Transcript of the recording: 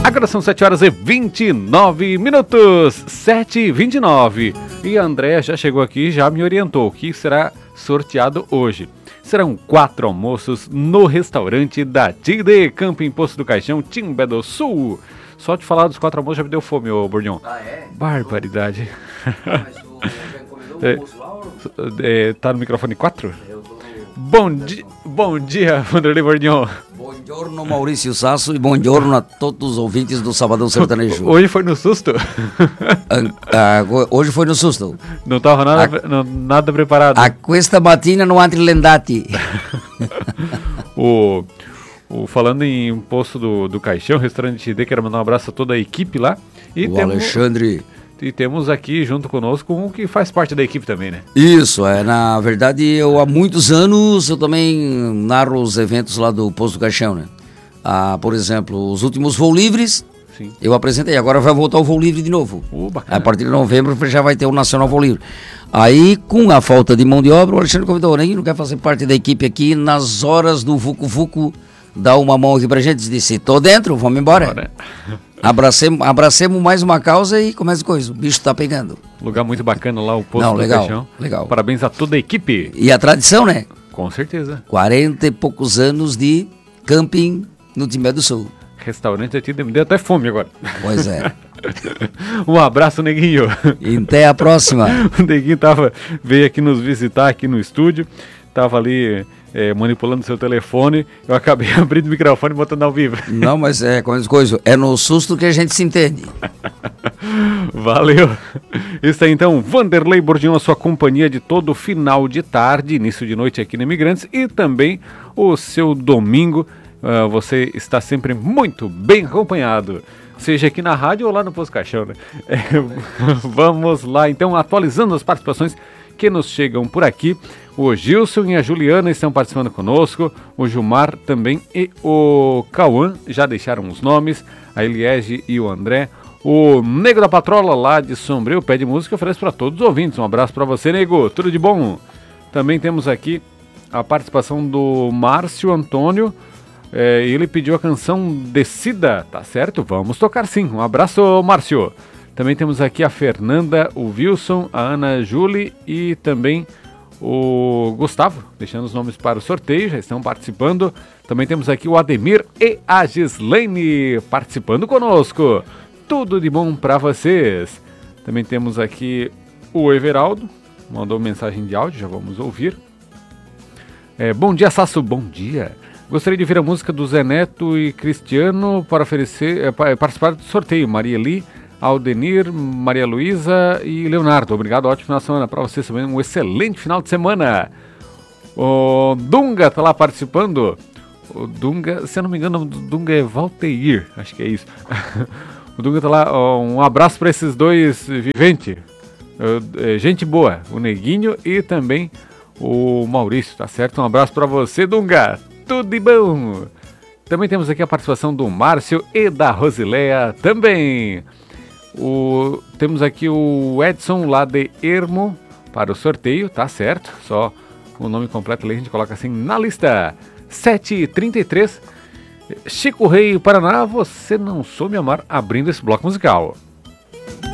Agora são 7h29, 7h29. E a Andréa já chegou aqui e já me orientou o que será sorteado hoje. Serão 4 almoços no restaurante da TD Camping Poço do Caixão, Timbé do Sul. Só de falar dos 4 almoços já me deu fome, ô Bordion. Ah, é? Barbaridade. Mas o já encomendou o almoço lá ou... Tá no microfone 4? Eu tô no... Bom dia, Vanderlei Bordion. Buongiorno, Maurício Sasso, e buongiorno a todos os ouvintes do Sabadão Sertanejo. Hoje foi no susto? Hoje foi no susto. Não estava nada preparado. A questa mattina no Antrilendati. Falando em Poço do Caixão, restaurante TD, quero mandar um abraço a toda a equipe lá. Alexandre. E temos aqui junto conosco um que faz parte da equipe também, né? Isso, na verdade há muitos anos eu também narro os eventos lá do Poço do Caixão, né? Por exemplo, os últimos Voo Livres, sim, eu apresentei, agora vai voltar o Voo Livre de novo. A partir de novembro já vai ter o Nacional Voo Livre. Aí, com a falta de mão de obra, o Alexandre convidou, né? Não quer fazer parte da equipe aqui nas horas do Vucu Vucu, dá uma mão aqui pra gente, disse, tô dentro, vamos embora. Abracemos mais uma causa e começa coisa, o bicho tá pegando. Lugar muito bacana lá, o Poço do Caixão. Legal. Parabéns a toda a equipe. E a tradição, né? Com certeza. 40 e poucos anos de camping no Timbé do Sul. Restaurante aqui, me deu até fome agora. Pois é. Um abraço, Neguinho. E até a próxima. O Neguinho veio aqui nos visitar aqui no estúdio, tava ali manipulando seu telefone, eu acabei abrindo o microfone e botando ao vivo. Não, mas é no susto que a gente se entende. Valeu. Isso aí então, Vanderlei Bordion, a sua companhia de todo final de tarde, início de noite aqui no Imigrantes e também o seu domingo. Você está sempre muito bem acompanhado, seja aqui na rádio ou lá no Poço Caixão, né? Vamos lá então, atualizando as participações que nos chegam por aqui. O Gilson e a Juliana estão participando conosco, o Gilmar também e o Cauã já deixaram os nomes, a Eliege e o André. O Nego da Patrola lá de Sombrio pede música e oferece para todos os ouvintes. Um abraço para você, Nego, tudo de bom. Também temos aqui a participação do Márcio Antônio, ele pediu a canção Decida, tá certo? Vamos tocar sim, um abraço, Márcio. Também temos aqui a Fernanda, o Wilson, a Ana Júlia e também o Gustavo, deixando os nomes para o sorteio, já estão participando. Também temos aqui o Ademir e a Gislaine participando conosco. Tudo de bom para vocês. Também temos aqui o Everaldo, mandou mensagem de áudio, já vamos ouvir. Bom dia, Sasso, bom dia. Gostaria de ouvir a música do Zé Neto e Cristiano para participar do sorteio. Maria Eli, Aldenir, Maria Luísa e Leonardo. Obrigado, ótimo final de semana para vocês também. Um excelente final de semana. O Dunga tá lá participando. O Dunga, se eu não me engano, o Dunga é Valteir, acho que é isso. O Dunga tá lá. Um abraço para esses dois viventes. Gente boa, o Neguinho e também o Maurício, tá certo? Um abraço para você, Dunga. Tudo de bom. Também temos aqui a participação do Márcio e da Rosileia também. Temos aqui o Edson lá de Ermo para o sorteio, tá certo? Só o nome completo ali a gente coloca assim na lista. 7h33. Chico Rei, Paraná, você não soube amar, abrindo esse bloco musical.